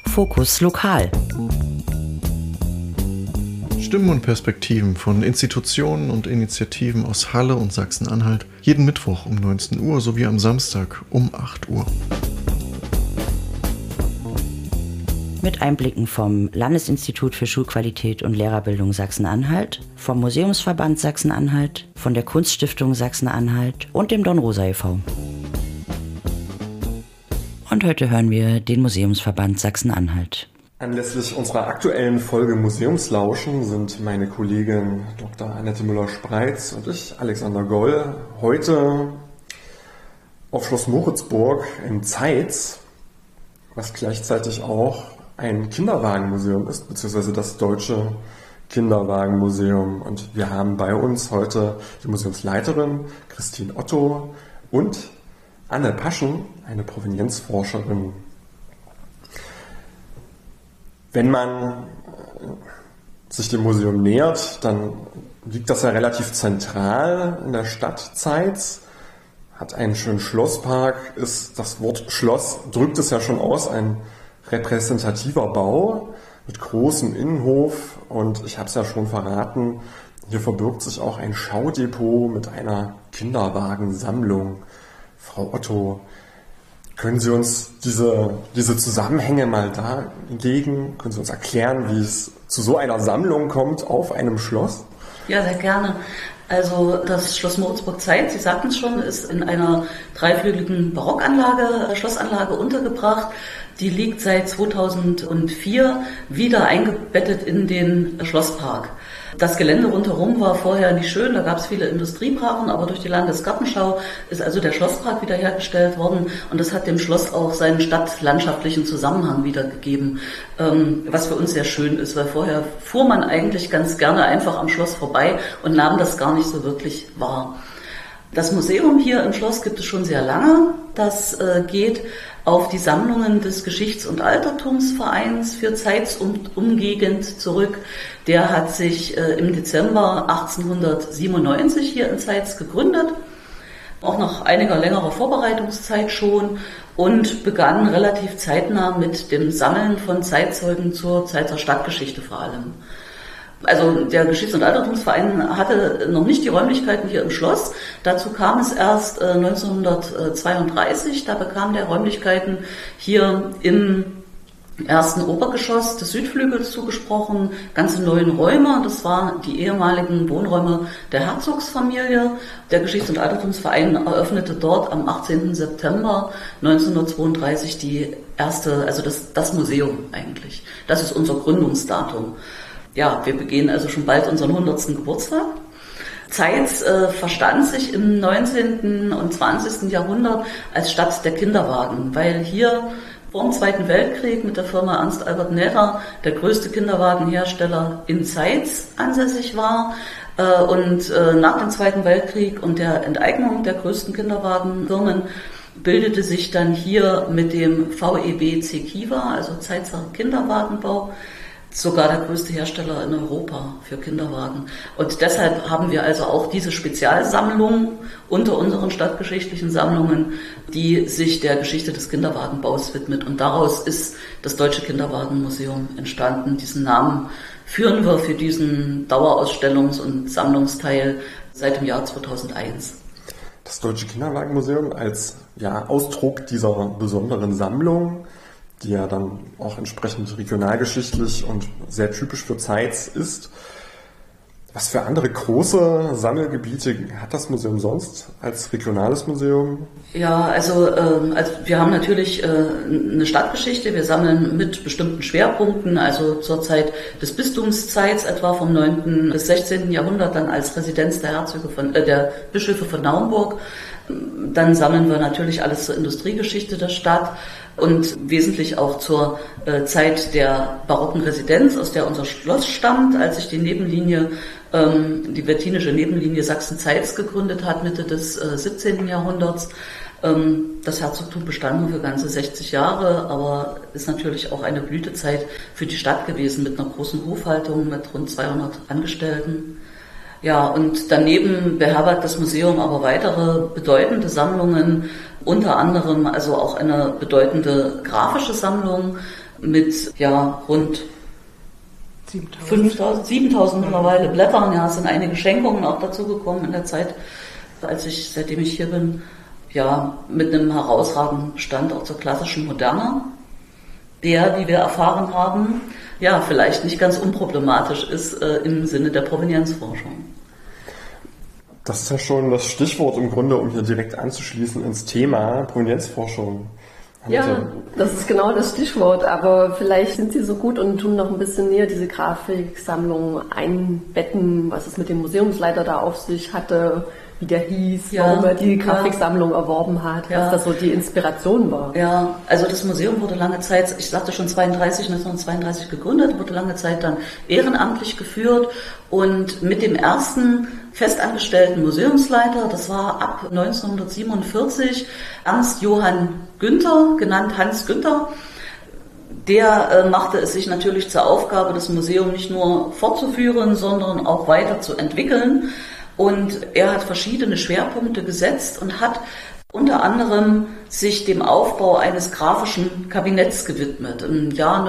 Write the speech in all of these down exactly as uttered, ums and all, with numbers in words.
Fokus lokal. Stimmen und Perspektiven von Institutionen und Initiativen aus Halle und Sachsen-Anhalt jeden Mittwoch um neunzehn Uhr sowie am Samstag um acht Uhr. Mit Einblicken vom Landesinstitut für Schulqualität und Lehrerbildung Sachsen-Anhalt, vom Museumsverband Sachsen-Anhalt, von der Kunststiftung Sachsen-Anhalt und dem Dornrosa e V Und heute hören wir den Museumsverband Sachsen-Anhalt. Anlässlich unserer aktuellen Folge Museumslauschen sind meine Kollegin Doktor Annette Müller-Spreitz und ich, Alexander Goll, heute auf Schloss Moritzburg in Zeitz, was gleichzeitig auch ein Kinderwagenmuseum ist, beziehungsweise das Deutsche Kinderwagenmuseum. Und wir haben bei uns heute die Museumsleiterin Christine Otto und Anne Paschen, eine Provenienzforscherin. Wenn man sich dem Museum nähert, dann liegt das ja relativ zentral in der Stadt Zeitz, hat einen schönen Schlosspark, ist, das Wort Schloss drückt es ja schon aus, ein repräsentativer Bau mit großem Innenhof, und ich habe es ja schon verraten, hier verbirgt sich auch ein Schaudepot mit einer Kinderwagensammlung. Frau Otto, können Sie uns diese, diese Zusammenhänge mal darlegen? Können Sie uns erklären, wie es zu so einer Sammlung kommt auf einem Schloss? Ja, sehr gerne. Also das Schloss Moritzburg-Zeitz, Sie sagten es schon, ist in einer dreiflügeligen Barockanlage, Schlossanlage untergebracht. Die liegt seit zweitausendvier wieder eingebettet in den Schlosspark. Das Gelände rundherum war vorher nicht schön, da gab es viele Industriebrachen, aber durch die Landesgartenschau ist also der Schlosspark wiederhergestellt worden, und das hat dem Schloss auch seinen stadtlandschaftlichen Zusammenhang wiedergegeben, ähm, was für uns sehr schön ist, weil vorher fuhr man eigentlich ganz gerne einfach am Schloss vorbei und nahm das gar nicht so wirklich wahr. Das Museum hier im Schloss gibt es schon sehr lange. Das äh, geht auf die Sammlungen des Geschichts- und Altertumsvereins für Zeitz und Umgegend zurück. Der hat sich äh, im Dezember achtzehnhundertsiebenundneunzig hier in Zeitz gegründet, auch nach einiger längerer Vorbereitungszeit schon, und begann relativ zeitnah mit dem Sammeln von Zeitzeugen zur Zeitzer Stadtgeschichte vor allem. Also der Geschichts- und Altertumsverein hatte noch nicht die Räumlichkeiten hier im Schloss. Dazu kam es erst äh, neunzehnhundertzweiunddreißig. Da bekam der Räumlichkeiten hier im ersten Obergeschoss des Südflügels zugesprochen, ganze neun Räume. Das waren die ehemaligen Wohnräume der Herzogsfamilie. Der Geschichts- und Altertumsverein eröffnete dort am achtzehnten September neunzehnhundertzweiunddreißig die erste, also das, das Museum eigentlich. Das ist unser Gründungsdatum. Ja, wir begehen also schon bald unseren hundertsten Geburtstag. Zeitz äh, verstand sich im neunzehnten und zwanzigsten Jahrhundert als Stadt der Kinderwagen, weil hier vor dem Zweiten Weltkrieg mit der Firma Ernst Albert Näher der größte Kinderwagenhersteller in Zeitz ansässig war. Äh, und äh, nach dem Zweiten Weltkrieg und der Enteignung der größten Kinderwagenfirmen bildete sich dann hier mit dem V E B Zekiwa, also Zeitzer Kinderwagenbau, sogar der größte Hersteller in Europa für Kinderwagen. Und deshalb haben wir also auch diese Spezialsammlung unter unseren stadtgeschichtlichen Sammlungen, die sich der Geschichte des Kinderwagenbaus widmet. Und daraus ist das Deutsche Kinderwagenmuseum entstanden. Diesen Namen führen wir für diesen Dauerausstellungs- und Sammlungsteil seit dem Jahr zweitausendeins. Das Deutsche Kinderwagenmuseum als ja, Ausdruck dieser besonderen Sammlung, die ja dann auch entsprechend regionalgeschichtlich und sehr typisch für Zeitz ist. Was für andere große Sammelgebiete hat das Museum sonst als regionales Museum? Ja, also, äh, also wir haben natürlich äh, eine Stadtgeschichte. Wir sammeln mit bestimmten Schwerpunkten, also zur Zeit des Bistums Zeitz, etwa vom neunten bis sechzehnten Jahrhundert, dann als Residenz der Herzöge von, äh, der Bischöfe von Naumburg. Dann sammeln wir natürlich alles zur Industriegeschichte der Stadt und wesentlich auch zur äh, Zeit der barocken Residenz, aus der unser Schloss stammt, als sich die Nebenlinie, ähm, die wettinische Nebenlinie Sachsen-Zeitz gegründet hat, Mitte des äh, siebzehnten Jahrhunderts. Ähm, das Herzogtum bestand nur für ganze sechzig Jahre, aber ist natürlich auch eine Blütezeit für die Stadt gewesen mit einer großen Hofhaltung mit rund zweihundert Angestellten. Ja, und daneben beherbergt das Museum aber weitere bedeutende Sammlungen, unter anderem also auch eine bedeutende grafische Sammlung mit ja rund fünftausend, siebentausend mittlerweile Blättern. Ja, es sind einige Schenkungen auch dazugekommen in der Zeit, als ich, seitdem ich hier bin, ja, mit einem herausragenden Stand auch zur klassischen Moderne, der, wie wir erfahren haben, ja, vielleicht nicht ganz unproblematisch ist äh, im Sinne der Provenienzforschung. Das ist ja schon das Stichwort im Grunde, um hier direkt anzuschließen ins Thema Provenienzforschung. Ja, das ist genau das Stichwort, aber vielleicht sind Sie so gut und tun noch ein bisschen näher diese Grafiksammlung einbetten, was es mit dem Museumsleiter da auf sich hatte, wie der hieß, ja, warum er die Grafiksammlung ja. erworben hat, ja. was das so die Inspiration war. Ja, also das Museum wurde lange Zeit, ich sagte schon zweiunddreißig, neunzehnhundertzweiunddreißig gegründet, wurde lange Zeit dann ehrenamtlich geführt und mit dem ersten festangestellten Museumsleiter, das war ab neunzehnhundertsiebenundvierzig, Ernst Johann Günther, genannt Hans Günther. Der äh, machte es sich natürlich zur Aufgabe, das Museum nicht nur fortzuführen, sondern auch weiter zu entwickeln. Und er hat verschiedene Schwerpunkte gesetzt und hat unter anderem sich dem Aufbau eines grafischen Kabinetts gewidmet. Im Jahr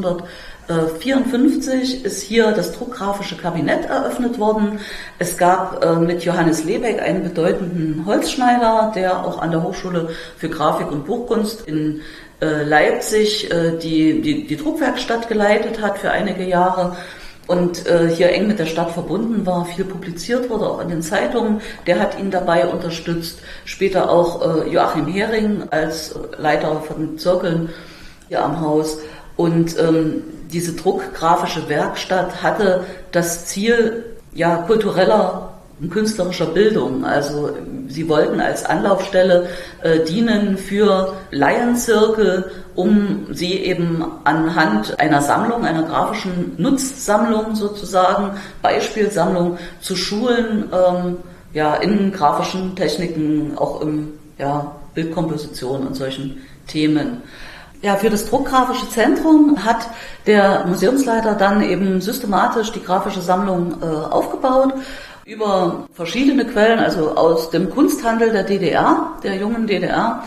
neunzehnhundertvierundfünfzig ist hier das druckgrafische Kabinett eröffnet worden. Es gab äh, mit Johannes Lebeck einen bedeutenden Holzschneider, der auch an der Hochschule für Grafik und Buchkunst in äh, Leipzig äh, die, die, die Druckwerkstatt geleitet hat für einige Jahre. Und äh, hier eng mit der Stadt verbunden war, viel publiziert wurde, auch in den Zeitungen. Der hat ihn dabei unterstützt. Später auch äh, Joachim Hering als Leiter von Zirkeln hier am Haus. Und ähm, diese druckgrafische Werkstatt hatte das Ziel ja kultureller und künstlerischer Bildung. Also sie wollten als Anlaufstelle äh, dienen für Laienzirkel, um sie eben anhand einer Sammlung, einer grafischen Nutzsammlung sozusagen, Beispielsammlung zu schulen, ähm, ja, in grafischen Techniken, auch im ja, Bildkomposition und solchen Themen. Ja, für das Druckgrafische Zentrum hat der Museumsleiter dann eben systematisch die grafische Sammlung äh, aufgebaut, über verschiedene Quellen, also aus dem Kunsthandel der D D R, der jungen D D R,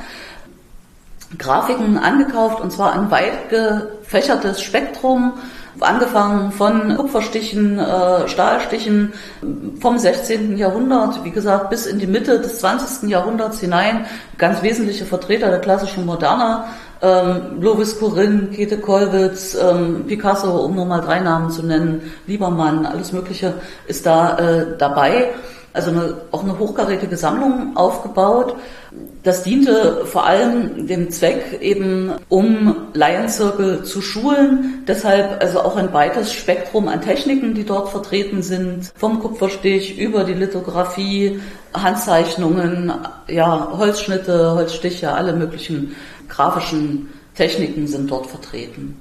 Grafiken angekauft, und zwar ein weit gefächertes Spektrum, angefangen von Kupferstichen, äh, Stahlstichen vom sechzehnten Jahrhundert, wie gesagt, bis in die Mitte des zwanzigsten Jahrhunderts hinein, ganz wesentliche Vertreter der klassischen Moderne, ähm, Lovis Corinne, Käthe Kollwitz, ähm, Picasso, um nur mal drei Namen zu nennen, Liebermann, alles Mögliche ist da äh, dabei. Also eine, auch eine hochkarätige Sammlung aufgebaut. Das diente vor allem dem Zweck, eben um Laienzirkel zu schulen. Deshalb also auch ein weites Spektrum an Techniken, die dort vertreten sind. Vom Kupferstich über die Lithografie, Handzeichnungen, ja, Holzschnitte, Holzstiche, alle möglichen grafischen Techniken sind dort vertreten.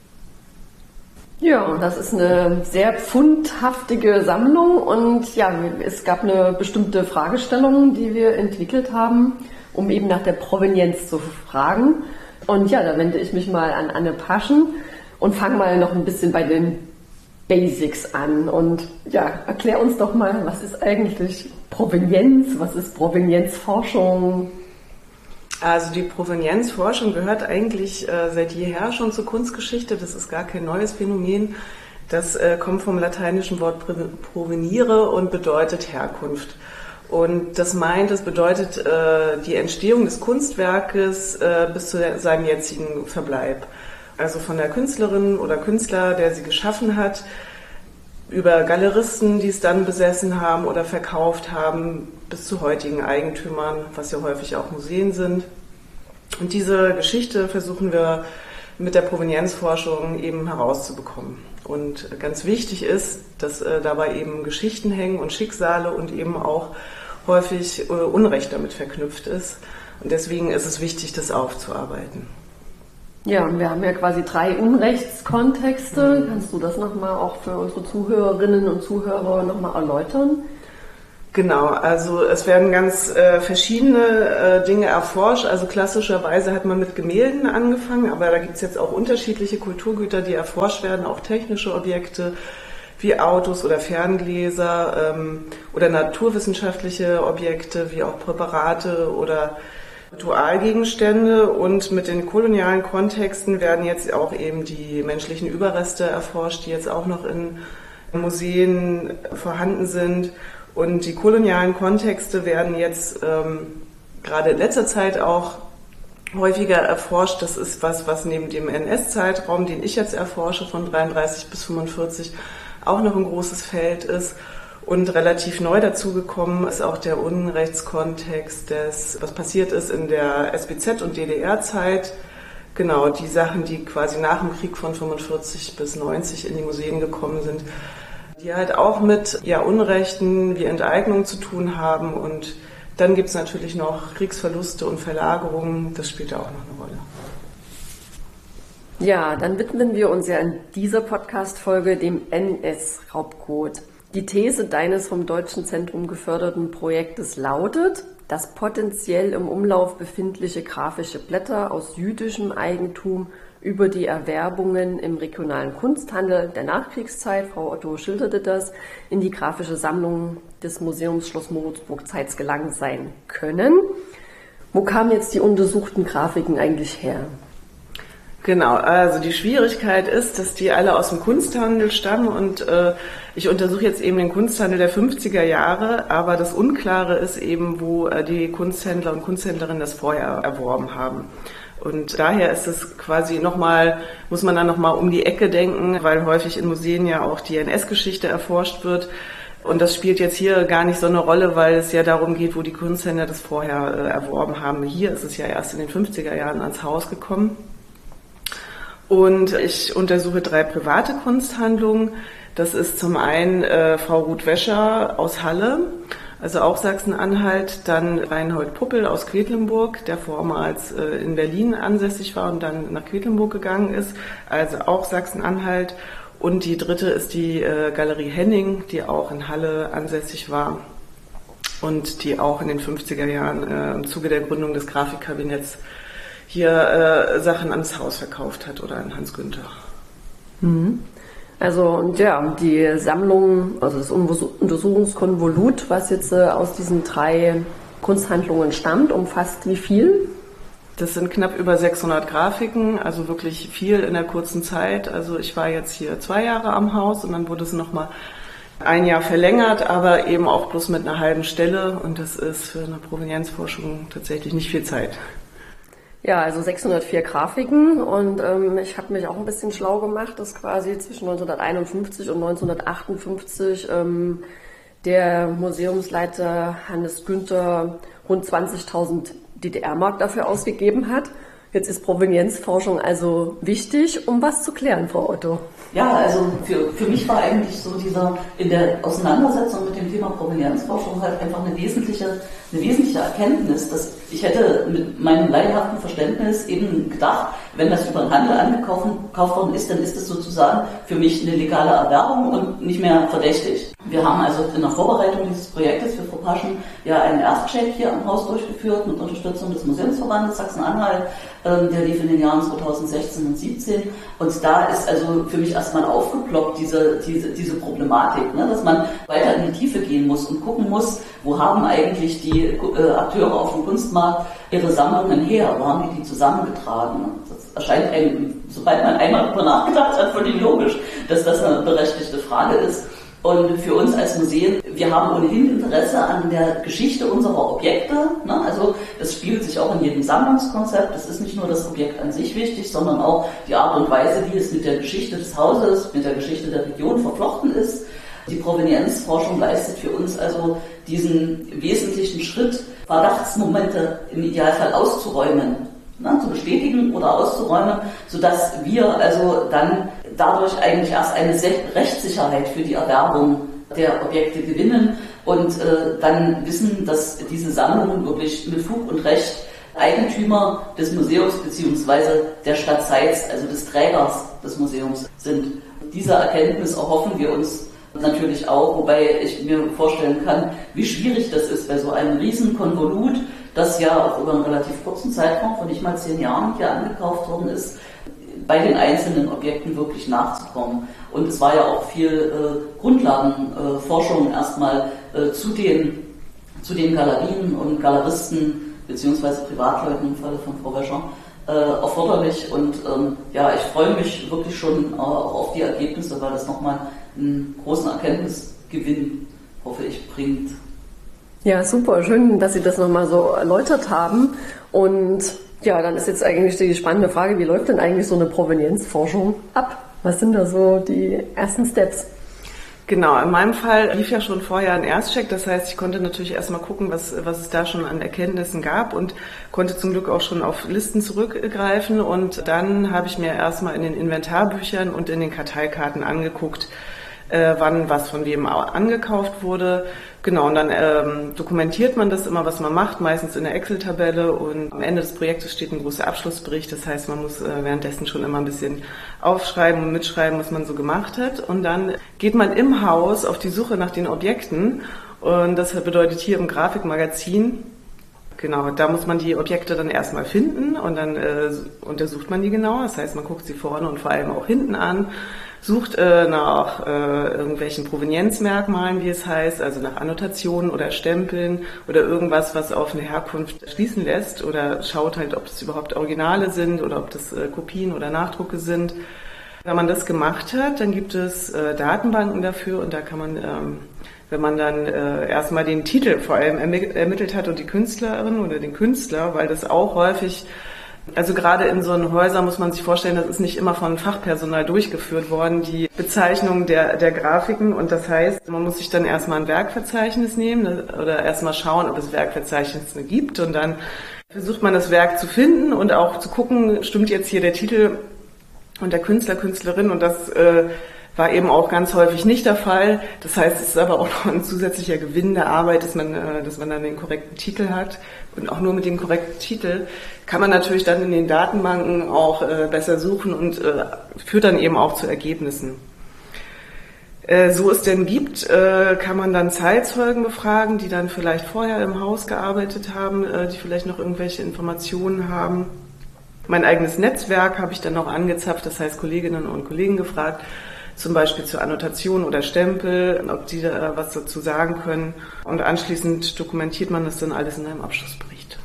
Ja, und das ist eine sehr pfundhaftige Sammlung und ja, es gab eine bestimmte Fragestellung, die wir entwickelt haben, um eben nach der Provenienz zu fragen. Und ja, da wende ich mich mal an Anne Paschen und fange mal noch ein bisschen bei den Basics an. Und ja, erklär uns doch mal, was ist eigentlich Provenienz, was ist Provenienzforschung? Also die Provenienzforschung gehört eigentlich äh, seit jeher schon zur Kunstgeschichte. Das ist gar kein neues Phänomen. Das äh, kommt vom lateinischen Wort provenire und bedeutet Herkunft. Und das meint, es bedeutet äh, die Entstehung des Kunstwerkes äh, bis zu seinem jetzigen Verbleib. Also von der Künstlerin oder Künstler, der sie geschaffen hat, über Galeristen, die es dann besessen haben oder verkauft haben, bis zu heutigen Eigentümern, was ja häufig auch Museen sind. Und diese Geschichte versuchen wir mit der Provenienzforschung eben herauszubekommen. Und ganz wichtig ist, dass äh, dabei eben Geschichten hängen und Schicksale und eben auch häufig äh, Unrecht damit verknüpft ist. Und deswegen ist es wichtig, das aufzuarbeiten. Ja, und wir haben ja quasi drei Unrechtskontexte. Mhm. Kannst du das nochmal auch für unsere Zuhörerinnen und Zuhörer nochmal erläutern? Genau, also es werden ganz äh, verschiedene äh, Dinge erforscht. Also klassischerweise hat man mit Gemälden angefangen, aber da gibt es jetzt auch unterschiedliche Kulturgüter, die erforscht werden, auch technische Objekte wie Autos oder Ferngläser ähm, oder naturwissenschaftliche Objekte wie auch Präparate oder Ritualgegenstände, und mit den kolonialen Kontexten werden jetzt auch eben die menschlichen Überreste erforscht, die jetzt auch noch in Museen vorhanden sind. Und die kolonialen Kontexte werden jetzt ähm, gerade in letzter Zeit auch häufiger erforscht. Das ist was, was neben dem N S-Zeitraum, den ich jetzt erforsche, von dreiunddreißig bis fünfundvierzig, auch noch ein großes Feld ist. Und relativ neu dazugekommen ist auch der Unrechtskontext des, was passiert ist in der S B Z- und D D R-Zeit. Genau, die Sachen, die quasi nach dem Krieg von fünfundvierzig bis neunzig in die Museen gekommen sind, die halt auch mit ja, Unrechten wie Enteignung zu tun haben. Und dann gibt es natürlich noch Kriegsverluste und Verlagerungen, das spielt da auch noch eine Rolle. Ja, dann widmen wir uns ja in dieser Podcast-Folge dem N S-Raubcode. Die These deines vom Deutschen Zentrum geförderten Projektes lautet, dass potenziell im Umlauf befindliche grafische Blätter aus jüdischem Eigentum über die Erwerbungen im regionalen Kunsthandel der Nachkriegszeit, Frau Otto schilderte das, in die grafische Sammlung des Museums Schloss Moritzburg-Zeitz gelangt sein können. Wo kamen jetzt die untersuchten Grafiken eigentlich her? Genau, also die Schwierigkeit ist, dass die alle aus dem Kunsthandel stammen, und äh, ich untersuche jetzt eben den Kunsthandel der fünfziger Jahre, aber das Unklare ist eben, wo äh, die Kunsthändler und Kunsthändlerinnen das vorher erworben haben. Und daher ist es quasi nochmal, muss man dann nochmal um die Ecke denken, weil häufig in Museen ja auch die N S-Geschichte erforscht wird. Und das spielt jetzt hier gar nicht so eine Rolle, weil es ja darum geht, wo die Kunsthändler das vorher äh, erworben haben. Hier ist es ja erst in den fünfziger Jahren ans Haus gekommen. Und ich untersuche drei private Kunsthandlungen. Das ist zum einen äh, Frau Ruth Wäscher aus Halle, also auch Sachsen-Anhalt, dann Reinhold Puppel aus Quedlinburg, der vormals äh, in Berlin ansässig war und dann nach Quedlinburg gegangen ist, also auch Sachsen-Anhalt. Und die dritte ist die äh, Galerie Henning, die auch in Halle ansässig war und die auch in den fünfziger Jahren äh, im Zuge der Gründung des Grafikkabinetts hier äh, Sachen ans Haus verkauft hat oder an Hans Günther. Mhm. Also und ja, die Sammlung, also das Untersuchungskonvolut, was jetzt äh, aus diesen drei Kunsthandlungen stammt, umfasst wie viel? Das sind knapp über sechshundert Grafiken, also wirklich viel in der kurzen Zeit. Also ich war jetzt hier zwei Jahre am Haus und dann wurde es nochmal ein Jahr verlängert, aber eben auch bloß mit einer halben Stelle, und das ist für eine Provenienzforschung tatsächlich nicht viel Zeit. Ja, also sechshundertvier Grafiken, und ähm, ich habe mich auch ein bisschen schlau gemacht, dass quasi zwischen neunzehnhunderteinundfünfzig und neunzehnhundertachtundfünfzig ähm, der Museumsleiter Hannes Günther rund zwanzigtausend D D R-Mark dafür ausgegeben hat. Jetzt ist Provenienzforschung also wichtig, um was zu klären, Frau Otto. Ja, also für, für mich war eigentlich so dieser in der Auseinandersetzung mit dem Thema Provenienzforschung halt einfach eine wesentliche, eine wesentliche Erkenntnis, dass ich hätte mit meinem laienhaften Verständnis eben gedacht, wenn das über den Handel angekauft worden ist, dann ist es sozusagen für mich eine legale Erwerbung und nicht mehr verdächtig. Wir haben also in der Vorbereitung dieses Projektes für Frau Paschen ja einen Erstcheck hier am Haus durchgeführt mit Unterstützung des Museumsverbandes Sachsen-Anhalt. Der lief in den Jahren zweitausendsechzehn und siebzehn, und da ist also für mich erstmal aufgeploppt diese, diese, diese Problematik, ne, dass man weiter in die Tiefe gehen muss und gucken muss, wo haben eigentlich die äh, Akteure auf dem Kunstmarkt ihre Sammlungen her, wo haben die die zusammengetragen. Das erscheint einem, sobald man einmal darüber nachgedacht hat, völlig logisch, dass das eine berechtigte Frage ist. Und für uns als Museen, wir haben ohnehin Interesse an der Geschichte unserer Objekte. Ne? Also das spielt sich auch in jedem Sammlungskonzept. Es ist nicht nur das Objekt an sich wichtig, sondern auch die Art und Weise, wie es mit der Geschichte des Hauses, mit der Geschichte der Region verflochten ist. Die Provenienzforschung leistet für uns also diesen wesentlichen Schritt, Verdachtsmomente im Idealfall auszuräumen, ne, zu bestätigen oder auszuräumen, sodass wir also dann dadurch eigentlich erst eine Rechtssicherheit für die Erwerbung der Objekte gewinnen und äh, dann wissen, dass diese Sammlungen wirklich mit Fug und Recht Eigentümer des Museums bzw. der Stadt Zeitz, also des Trägers des Museums sind. Diese Erkenntnis erhoffen wir uns natürlich auch, wobei ich mir vorstellen kann, wie schwierig das ist bei so einem riesen Konvolut, das ja auch über einen relativ kurzen Zeitraum von nicht mal zehn Jahren hier angekauft worden ist, bei den einzelnen Objekten wirklich nachzukommen. Und es war ja auch viel äh, Grundlagenforschung äh, erstmal äh, zu, den, zu den Galerien und Galeristen beziehungsweise Privatleuten im Falle von Frau Wäscher, äh, erforderlich. Und ähm, ja, ich freue mich wirklich schon äh, auch auf die Ergebnisse, weil das nochmal einen großen Erkenntnisgewinn, hoffe ich, bringt. Ja, super. Schön, dass Sie das nochmal so erläutert haben. Und ja, dann ist jetzt eigentlich die spannende Frage, wie läuft denn eigentlich so eine Provenienzforschung ab? Was sind da so die ersten Steps? Genau, in meinem Fall lief ja schon vorher ein Erstcheck, das heißt, ich konnte natürlich erstmal gucken, was, was es da schon an Erkenntnissen gab und konnte zum Glück auch schon auf Listen zurückgreifen, und dann habe ich mir erstmal in den Inventarbüchern und in den Karteikarten angeguckt, äh, wann was von wem angekauft wurde. Genau, und dann ähm, dokumentiert man das immer, was man macht, meistens in der Excel-Tabelle, und am Ende des Projektes steht ein großer Abschlussbericht. Das heißt, man muss äh, währenddessen schon immer ein bisschen aufschreiben und mitschreiben, was man so gemacht hat. Und dann geht man im Haus auf die Suche nach den Objekten, und das bedeutet hier im Grafikmagazin, genau, da muss man die Objekte dann erstmal finden, und dann äh, untersucht man die genauer. Das heißt, man guckt sie vorne und vor allem auch hinten an, sucht äh, nach äh, irgendwelchen Provenienzmerkmalen, wie es heißt, also nach Annotationen oder Stempeln oder irgendwas, was auf eine Herkunft schließen lässt, oder schaut halt, ob es überhaupt Originale sind oder ob das äh, Kopien oder Nachdrucke sind. Wenn man das gemacht hat, dann gibt es äh, Datenbanken dafür, und da kann man, ähm, wenn man dann äh, erstmal den Titel vor allem ermittelt hat und die Künstlerin oder den Künstler, weil das auch häufig, also gerade in so einen Häusern muss man sich vorstellen, das ist nicht immer von Fachpersonal durchgeführt worden, die Bezeichnung der, der Grafiken. Und das heißt, man muss sich dann erstmal ein Werkverzeichnis nehmen oder erstmal schauen, ob es Werkverzeichnisse gibt. Und dann versucht man das Werk zu finden und auch zu gucken, stimmt jetzt hier der Titel und der Künstler, Künstlerin. Und das äh, war eben auch ganz häufig nicht der Fall. Das heißt, es ist aber auch noch ein zusätzlicher Gewinn der Arbeit, dass man, äh, dass man dann den korrekten Titel hat. Und auch nur mit dem korrekten Titel kann man natürlich dann in den Datenbanken auch äh, besser suchen und äh, führt dann eben auch zu Ergebnissen. Äh, so es denn gibt, äh, kann man dann Zeitzeugen befragen, die dann vielleicht vorher im Haus gearbeitet haben, äh, die vielleicht noch irgendwelche Informationen haben. Mein eigenes Netzwerk habe ich dann noch angezapft, das heißt Kolleginnen und Kollegen gefragt, zum Beispiel zur Annotation oder Stempel, ob die da was dazu sagen können. Und anschließend dokumentiert man das dann alles in einem Abschlussbericht.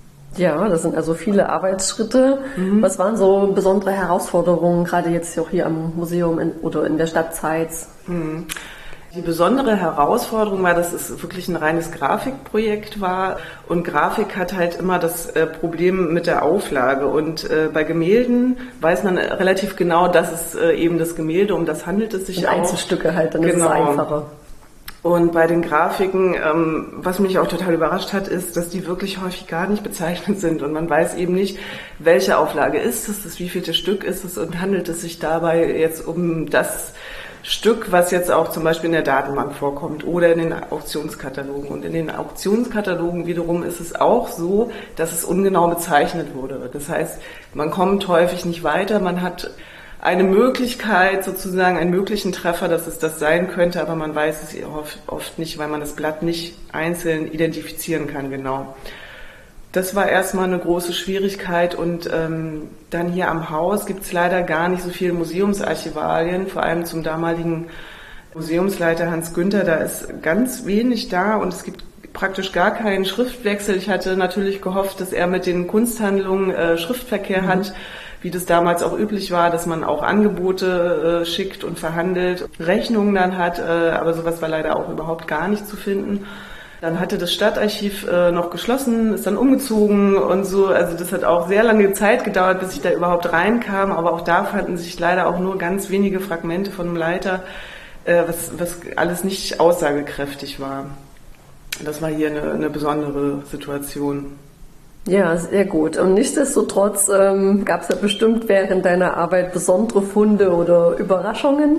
Ja, das sind also viele Arbeitsschritte. Mhm. Was waren so besondere Herausforderungen, gerade jetzt auch hier am Museum in, oder in der Stadt Zeitz? Mhm. Die besondere Herausforderung war, dass es wirklich ein reines Grafikprojekt war, und Grafik hat halt immer das äh, Problem mit der Auflage, und äh, bei Gemälden weiß man relativ genau, dass es äh, eben das Gemälde, um das handelt es sich und auch. Einzelstücke halt, dann genau. Ist es einfacher. Und bei den Grafiken, ähm, was mich auch total überrascht hat, ist, dass die wirklich häufig gar nicht bezeichnet sind, und man weiß eben nicht, welche Auflage ist es, das wievielte Stück ist es, und handelt es sich dabei jetzt um das Stück, was jetzt auch zum Beispiel in der Datenbank vorkommt oder in den Auktionskatalogen. Und in den Auktionskatalogen wiederum ist es auch so, dass es ungenau bezeichnet wurde. Das heißt, man kommt häufig nicht weiter, man hat eine Möglichkeit, sozusagen einen möglichen Treffer, dass es das sein könnte, aber man weiß es oft nicht, weil man das Blatt nicht einzeln identifizieren kann, genau. Das war erstmal eine große Schwierigkeit, und ähm, dann hier am Haus gibt es leider gar nicht so viele Museumsarchivalien, vor allem zum damaligen Museumsleiter Hans Günther, da ist ganz wenig da, und es gibt praktisch gar keinen Schriftwechsel. Ich hatte natürlich gehofft, dass er mit den Kunsthandlungen äh, Schriftverkehr mhm. hat, wie das damals auch üblich war, dass man auch Angebote äh, schickt und verhandelt, Rechnungen dann hat, äh, aber sowas war leider auch überhaupt gar nicht zu finden. Dann hatte das Stadtarchiv äh, noch geschlossen, ist dann umgezogen und so. Also das hat auch sehr lange Zeit gedauert, bis ich da überhaupt reinkam. Aber auch da fanden sich leider auch nur ganz wenige Fragmente von einem Leiter, äh, was, was alles nicht aussagekräftig war. Das war hier eine, eine besondere Situation. Ja, sehr gut. Und nichtsdestotrotz ähm, gab es ja bestimmt während deiner Arbeit besondere Funde oder Überraschungen.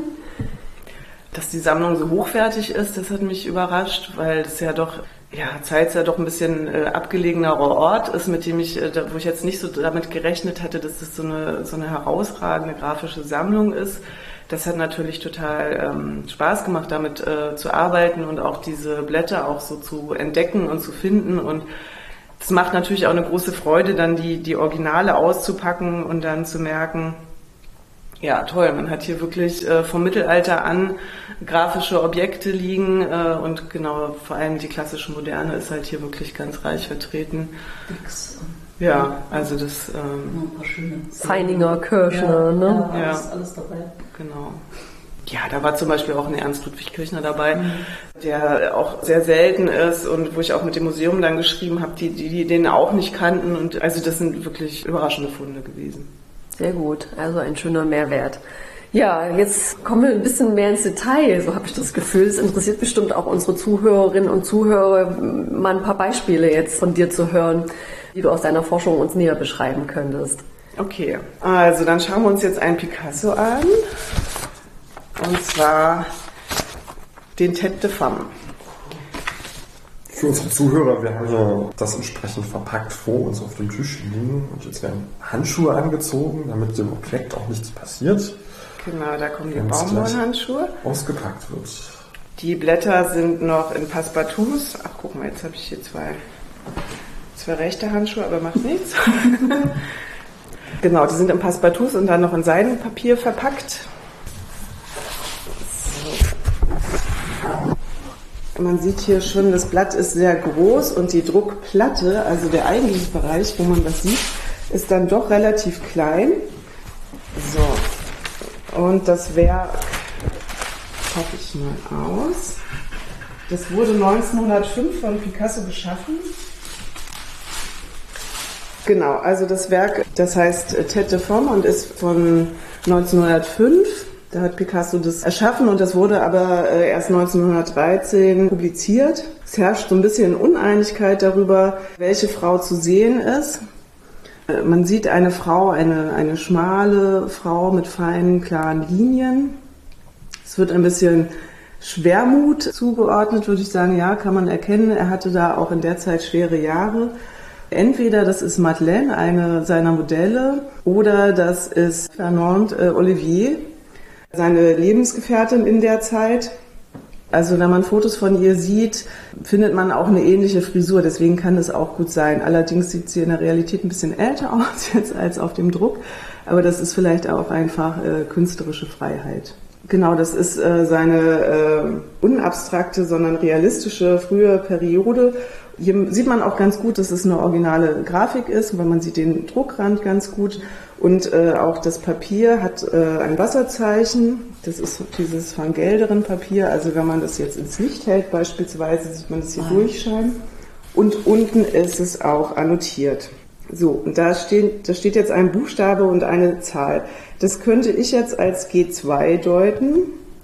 Dass die Sammlung so hochwertig ist, das hat mich überrascht, weil das ja doch, ja, Zeitz ja doch ein bisschen äh, abgelegenerer Ort ist, mit dem ich, äh, wo ich jetzt nicht so damit gerechnet hatte, dass das so eine, so eine herausragende grafische Sammlung ist. Das hat natürlich total ähm, Spaß gemacht, damit äh, zu arbeiten und auch diese Blätter auch so zu entdecken und zu finden. Und es macht natürlich auch eine große Freude, dann die, die Originale auszupacken und dann zu merken, Ja, toll. Man hat hier wirklich äh, vom Mittelalter an grafische Objekte liegen äh, und genau, vor allem die klassische Moderne ist halt hier wirklich ganz reich vertreten. Nix. Ja, also das... Ähm, ein paar schöne Feininger, Kirchner, ja, ne? Ja, Ja. alles, alles dabei. Genau. Ja, da war zum Beispiel auch ein Ernst Ludwig Kirchner dabei, mhm. der auch sehr selten ist und wo ich auch mit dem Museum dann geschrieben habe, die, die, die den auch nicht kannten. Und also das sind wirklich überraschende Funde gewesen. Sehr gut, also ein schöner Mehrwert. Ja, jetzt kommen wir ein bisschen mehr ins Detail, so habe ich das Gefühl. Es interessiert bestimmt auch unsere Zuhörerinnen und Zuhörer, mal ein paar Beispiele jetzt von dir zu hören, die du aus deiner Forschung uns näher beschreiben könntest. Okay, also dann schauen wir uns jetzt einen Picasso an. Und zwar den Tête de Femme. Für unsere Zuhörer, wir haben hier das entsprechend verpackt vor uns auf dem Tisch liegen. Und jetzt werden Handschuhe angezogen, damit dem Objekt auch nichts passiert. Genau, da kommen die Baumwollhandschuhe. Ausgepackt wird. Die Blätter sind noch in Passepartouts. Ach, guck mal, jetzt habe ich hier zwei, zwei rechte Handschuhe, aber macht nichts. Genau, die sind in Passepartouts und dann noch in Seidenpapier verpackt. Man sieht hier schon, das Blatt ist sehr groß und die Druckplatte, also der eigentliche Bereich, wo man was sieht, ist dann doch relativ klein. So, und das Werk packe ich mal aus. Das wurde neunzehnhundertfünf von Picasso geschaffen. Genau, also das Werk, das heißt Tête de Femme und ist von neunzehnhundertfünf. Da hat Picasso das erschaffen und das wurde aber erst neunzehnhundertdreizehn publiziert. Es herrscht so ein bisschen Uneinigkeit darüber, welche Frau zu sehen ist. Man sieht eine Frau, eine, eine schmale Frau mit feinen, klaren Linien. Es wird ein bisschen Schwermut zugeordnet, würde ich sagen. Ja, kann man erkennen. Er hatte da auch in der Zeit schwere Jahre. Entweder das ist Madeleine, eine seiner Modelle, oder das ist Fernande Olivier, seine Lebensgefährtin in der Zeit. Also wenn man Fotos von ihr sieht, findet man auch eine ähnliche Frisur, deswegen kann es auch gut sein. Allerdings sieht sie in der Realität ein bisschen älter aus jetzt als auf dem Druck, aber das ist vielleicht auch einfach äh, künstlerische Freiheit. Genau, das ist äh, seine äh, unabstrakte, sondern realistische frühe Periode. Hier sieht man auch ganz gut, dass es eine originale Grafik ist, weil man sieht den Druckrand ganz gut. Und äh, auch das Papier hat äh, ein Wasserzeichen. Das ist dieses Van Gelderen Papier. Also wenn man das jetzt ins Licht hält beispielsweise, sieht man das hier durchscheinen. Und unten ist es auch annotiert. So, und da steht, da steht jetzt ein Buchstabe und eine Zahl. Das könnte ich jetzt als G zwei deuten.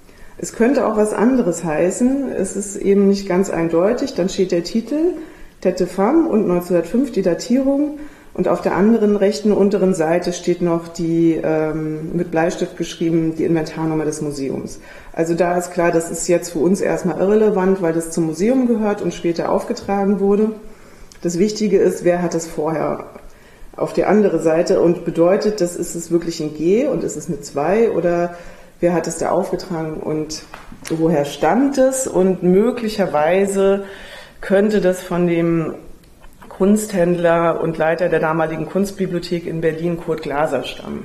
Es könnte auch was anderes heißen. Es ist eben nicht ganz eindeutig. Dann steht der Titel, Tête de Femme und neunzehnhundertfünf die Datierung. Und auf der anderen rechten unteren Seite steht noch die, ähm, mit Bleistift geschrieben, die Inventarnummer des Museums. Also da ist klar, das ist jetzt für uns erstmal irrelevant, weil das zum Museum gehört und später aufgetragen wurde. Das Wichtige ist, wer hat das vorher auf die andere Seite und bedeutet, das ist es wirklich ein G und ist es eine zwei oder wer hat es da aufgetragen und woher stammt es? Und möglicherweise könnte das von dem Kunsthändler und Leiter der damaligen Kunstbibliothek in Berlin, Kurt Glaser, stammen.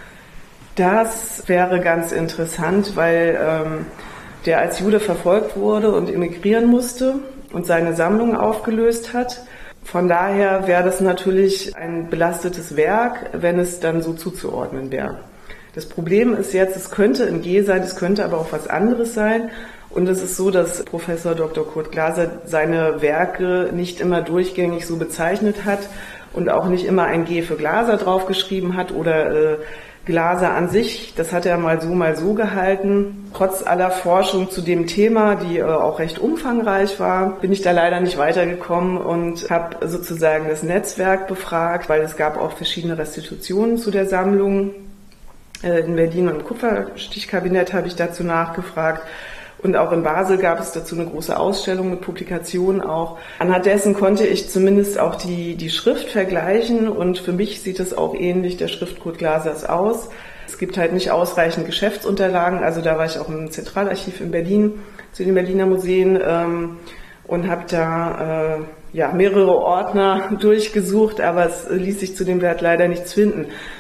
Das wäre ganz interessant, weil ähm, der als Jude verfolgt wurde und emigrieren musste und seine Sammlung aufgelöst hat. Von daher wäre das natürlich ein belastetes Werk, wenn es dann so zuzuordnen wäre. Das Problem ist jetzt, es könnte ein G sein, es könnte aber auch was anderes sein. Und es ist so, dass Professor Doktor Kurt Glaser seine Werke nicht immer durchgängig so bezeichnet hat und auch nicht immer ein G für Glaser draufgeschrieben hat oder äh, Glaser an sich. Das hat er mal so, mal so gehalten. Trotz aller Forschung zu dem Thema, die äh, auch recht umfangreich war, bin ich da leider nicht weitergekommen und habe sozusagen das Netzwerk befragt, weil es gab auch verschiedene Restitutionen zu der Sammlung. Äh, in Berlin und im Kupferstichkabinett habe ich dazu nachgefragt. Und auch in Basel gab es dazu eine große Ausstellung mit Publikationen auch. Anhand dessen konnte ich zumindest auch die, die Schrift vergleichen und für mich sieht es auch ähnlich der Schrift Kurt Glasers aus. Es gibt halt nicht ausreichend Geschäftsunterlagen, also da war ich auch im Zentralarchiv in Berlin zu den Berliner Museen ähm, und habe da äh, ja, mehrere Ordner durchgesucht, aber es ließ sich zu dem Wert leider nichts finden.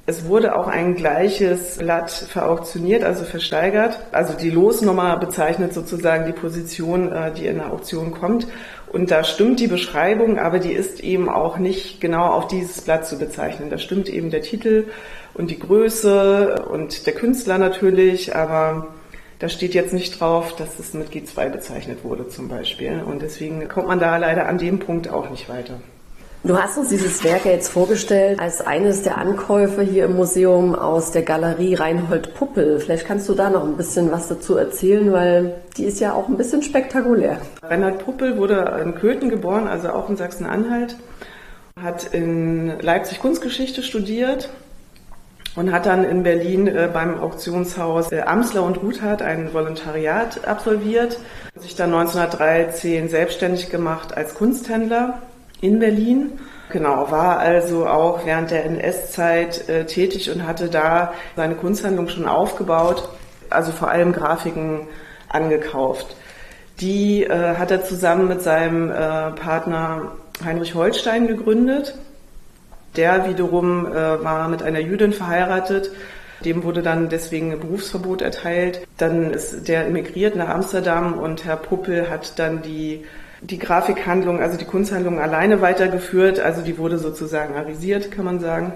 Es wurde auch ein gleiches Blatt verauktioniert, also versteigert. Also die Losnummer bezeichnet sozusagen die Position, die in der Auktion kommt. Und da stimmt die Beschreibung, aber die ist eben auch nicht genau auf dieses Blatt zu bezeichnen. Da stimmt eben der Titel und die Größe und der Künstler natürlich, aber da steht jetzt nicht drauf, dass es mit G zwei bezeichnet wurde zum Beispiel. Und deswegen kommt man da leider an dem Punkt auch nicht weiter. Du hast uns dieses Werk ja jetzt vorgestellt als eines der Ankäufe hier im Museum aus der Galerie Reinhold Puppel. Vielleicht kannst du da noch ein bisschen was dazu erzählen, weil die ist ja auch ein bisschen spektakulär. Reinhold Puppel wurde in Köthen geboren, also auch in Sachsen-Anhalt, hat in Leipzig Kunstgeschichte studiert und hat dann in Berlin äh, beim Auktionshaus äh, Amsler und Ruthard ein Volontariat absolviert, sich dann neunzehnhundertdreizehn selbstständig gemacht als Kunsthändler in Berlin. Genau, war also auch während der N S-Zeit äh, tätig und hatte da seine Kunsthandlung schon aufgebaut, also vor allem Grafiken angekauft. Die äh, hat er zusammen mit seinem äh, Partner Heinrich Holstein gegründet. Der wiederum äh, war mit einer Jüdin verheiratet. Dem wurde dann deswegen ein Berufsverbot erteilt. Dann ist der emigriert nach Amsterdam und Herr Puppel hat dann die die Grafikhandlung, also die Kunsthandlung alleine weitergeführt, also die wurde sozusagen arisiert, kann man sagen.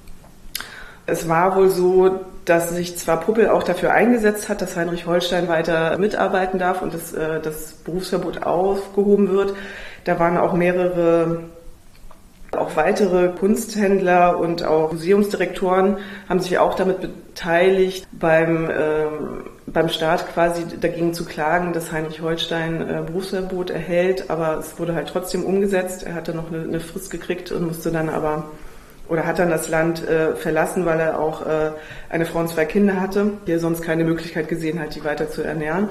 Es war wohl so, dass sich zwar Puppel auch dafür eingesetzt hat, dass Heinrich Holstein weiter mitarbeiten darf und das, äh, das Berufsverbot aufgehoben wird. Da waren auch mehrere, auch weitere Kunsthändler und auch Museumsdirektoren haben sich auch damit beteiligt, beim ähm, beim Staat quasi dagegen zu klagen, dass Heinrich Holstein äh, Berufsverbot erhält, aber es wurde halt trotzdem umgesetzt. Er hatte noch eine, eine Frist gekriegt und musste dann aber, oder hat dann das Land äh, verlassen, weil er auch äh, eine Frau und zwei Kinder hatte, die er sonst keine Möglichkeit gesehen hat, die weiter zu ernähren.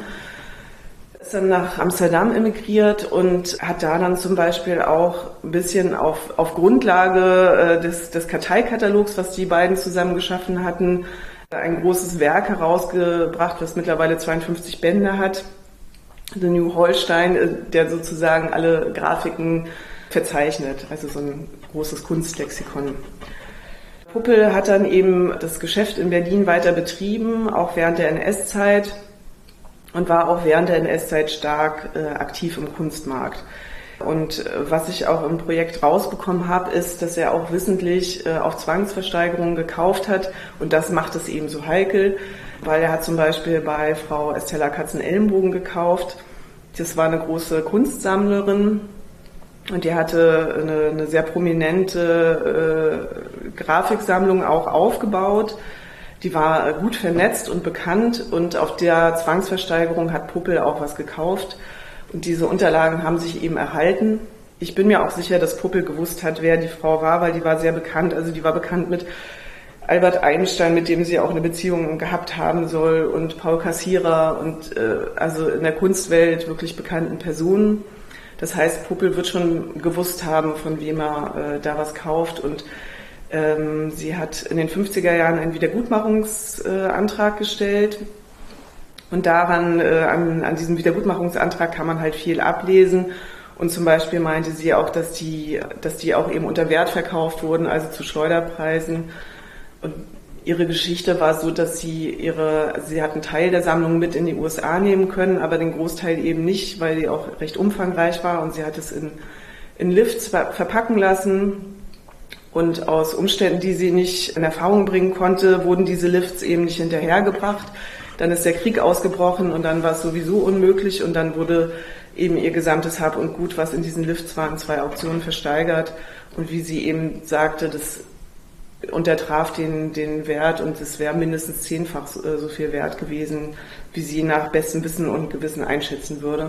Ist dann nach Amsterdam emigriert und hat da dann zum Beispiel auch ein bisschen auf, auf Grundlage äh, des, des Karteikatalogs, was die beiden zusammen geschaffen hatten, ein großes Werk herausgebracht, was mittlerweile zweiundfünfzig Bände hat. The New Holstein, der sozusagen alle Grafiken verzeichnet, also so ein großes Kunstlexikon. Puppel hat dann eben das Geschäft in Berlin weiter betrieben, auch während der N S-Zeit und war auch während der N S-Zeit stark äh, aktiv im Kunstmarkt. Und was ich auch im Projekt rausbekommen habe, ist, dass er auch wissentlich äh, auf Zwangsversteigerungen gekauft hat. Und das macht es eben so heikel, weil er hat zum Beispiel bei Frau Estella Katzenellenbogen gekauft. Das war eine große Kunstsammlerin und die hatte eine, eine sehr prominente äh, Grafiksammlung auch aufgebaut. Die war gut vernetzt und bekannt und auf der Zwangsversteigerung hat Puppel auch was gekauft. Und diese Unterlagen haben sich eben erhalten. Ich bin mir auch sicher, dass Puppel gewusst hat, wer die Frau war, weil die war sehr bekannt. Also die war bekannt mit Albert Einstein, mit dem sie auch eine Beziehung gehabt haben soll, und Paul Kassierer und äh, also in der Kunstwelt wirklich bekannten Personen. Das heißt, Puppel wird schon gewusst haben, von wem er äh, da was kauft. Und ähm, sie hat in den fünfziger Jahren einen Wiedergutmachungsantrag äh, gestellt. Und daran, äh, an, an diesem Wiedergutmachungsantrag kann man halt viel ablesen. Und zum Beispiel meinte sie auch, dass die, dass die auch eben unter Wert verkauft wurden, also zu Schleuderpreisen. Und ihre Geschichte war so, dass sie ihre, sie hat einen Teil der Sammlung mit in die U S A nehmen können, aber den Großteil eben nicht, weil die auch recht umfangreich war. Und sie hat es in, in Lifts ver- verpacken lassen. Und aus Umständen, die sie nicht in Erfahrung bringen konnte, wurden diese Lifts eben nicht hinterhergebracht. Dann ist der Krieg ausgebrochen und dann war es sowieso unmöglich und dann wurde eben ihr gesamtes Hab und Gut, was in diesen Lifts war, in zwei Auktionen versteigert. Und wie sie eben sagte, das untertraf den, den Wert und es wäre mindestens zehnfach so, so viel wert gewesen, wie sie nach bestem Wissen und Gewissen einschätzen würde.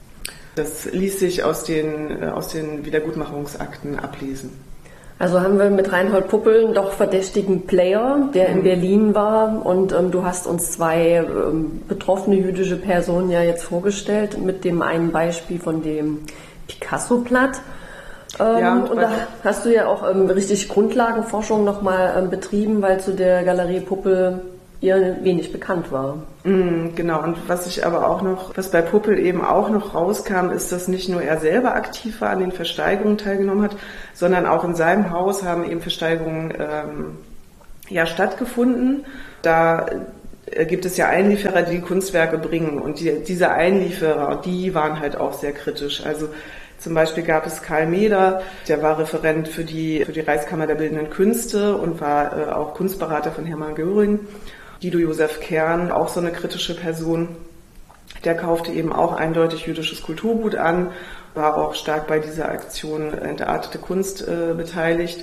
Das ließ sich aus den, aus den Wiedergutmachungsakten ablesen. Also haben wir mit Reinhold Puppel einen doch verdächtigen Player, der in Berlin war, und ähm, du hast uns zwei ähm, betroffene jüdische Personen ja jetzt vorgestellt, mit dem einen Beispiel von dem Picasso-Blatt. Ähm, ja, und da hast du ja auch ähm, richtig Grundlagenforschung nochmal ähm, betrieben, weil zu der Galerie Puppel ihr wenig bekannt war. Mm, genau, und was ich aber auch noch, was bei Puppel eben auch noch rauskam, ist, dass nicht nur er selber aktiv war, an den Versteigerungen teilgenommen hat, sondern auch in seinem Haus haben eben Versteigerungen ähm, ja stattgefunden. Da gibt es ja Einlieferer, die die Kunstwerke bringen und die, diese Einlieferer, die waren halt auch sehr kritisch. Also zum Beispiel gab es Karl Meder, der war Referent für die, für die Reichskammer der Bildenden Künste und war äh, auch Kunstberater von Hermann Göring. Guido Josef Kern, auch so eine kritische Person, der kaufte eben auch eindeutig jüdisches Kulturgut an, war auch stark bei dieser Aktion Entartete Kunst äh, beteiligt.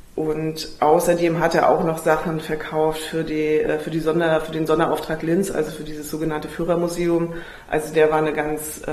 Und außerdem hat er auch noch Sachen verkauft für, die, für, die Sonder, für den Sonderauftrag Linz, also für dieses sogenannte Führermuseum. Also der war eine ganz